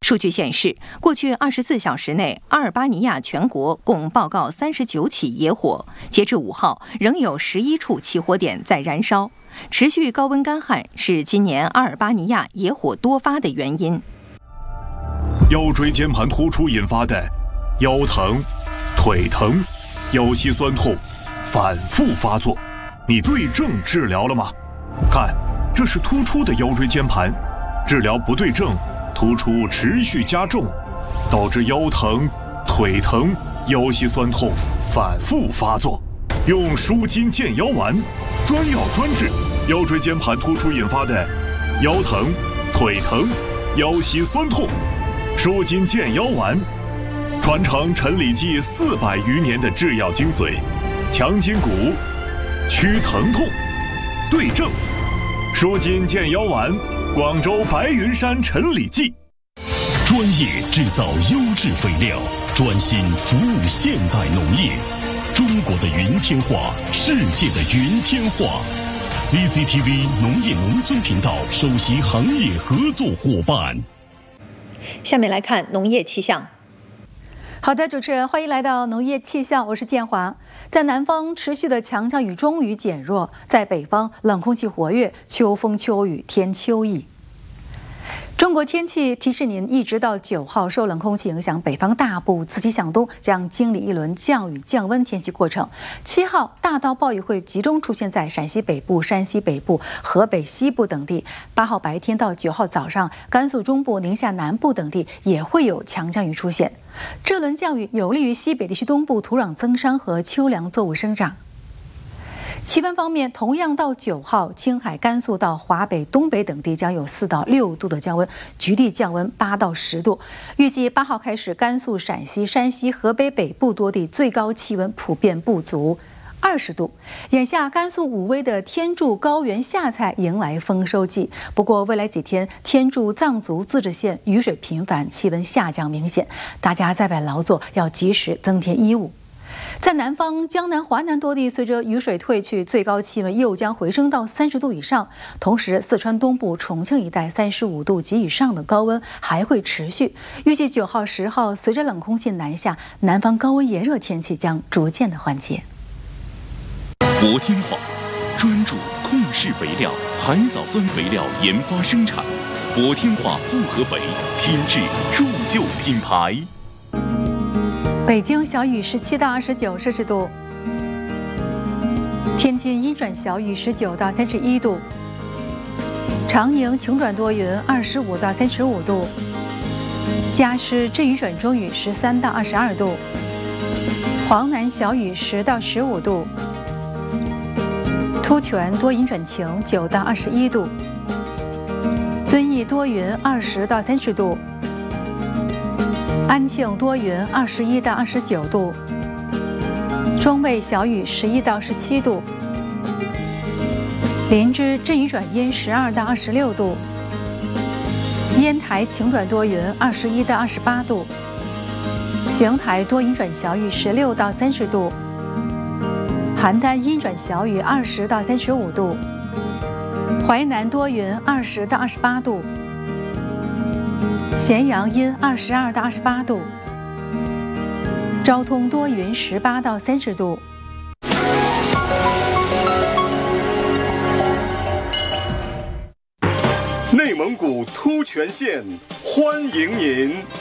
数据显示，过去24小时内，阿尔巴尼亚全国共报告39起野火，截至5号，仍有11处起火点在燃烧。持续高温干旱是今年阿尔巴尼亚野火多发的原因。 腰椎间盘突出引发的腰疼、腿疼、腰膝酸痛反复发作，你对症治疗了吗？看，这是突出的腰椎间盘，治疗不对症，突出持续加重，导致腰疼、腿疼、腰膝酸痛反复发作。用舒筋健腰丸，专药专治腰椎间盘突出引发的腰疼、腿疼、腰膝酸痛。舒筋健腰丸，传承陈李济400余年的制药精髓，强筋骨，祛疼痛，对症。舒筋健腰丸，广州白云山陈李济。 专业制造优质肥料，专心服务现代农业。中国的云天化，世界的云天化。CCTV 农业农村频道首席行业合作伙伴。 下面来看农业气象。 好的，主持人，欢迎来到农业气象，我是建华。在南方持续的强降雨终于减弱，在北方冷空气活跃，秋风秋雨添秋意。中国天气提示您，一直到9号，受冷空气影响，北方大部自西向东将经历一轮降雨降温天气过程。7号，大到暴雨会集中出现在陕西北部、山西北部、河北西部等地。8号白天到9号早上，甘肃中部、宁夏南部等地也会有强降雨出现。这轮降雨有利于西北地区东部土壤增生和秋粮作物生长。气温方面，同样到9号，青海、甘肃到华北、东北等地将有4到6度的降温，局地降温8到10度。预计8号开始，甘肃、陕西、山西、河北北部多地最高气温普遍不足20度。眼下，甘肃武威的天柱高原下菜迎来丰收季，不过未来几天，天柱藏族自治县雨水频繁，气温下降明显，大家在外劳作要及时增添衣物。在南方，江南、华南多地随着雨水退去，最高气温又将回升到30度以上。同时，四川东部、重庆一带35度及以上的高温还会持续。预计9号、10号，随着冷空气南下，南方高温炎热天气将逐渐的缓解。 博天化专注控制肥料、海藻酸肥料研发生产，博天化复合肥，品质铸就品牌。 北京小雨17到29摄氏度，天津阴转小雨19到31度，长宁晴转多云25到35度，嘉施阵雨转中雨13到22度，黄南小雨10到15度，突泉多云转晴9到21度，遵义多云20到30度，安庆多云21到29度，中卫小雨11到17度，林芝阵雨转阴12到26度，烟台晴转多云21到28度，邢台多云转小雨16到30度，邯郸阴转小雨20到35度，淮南多云20到28度，咸阳阴22到28度，昭通多云18到30度。 内蒙古突泉县欢迎您。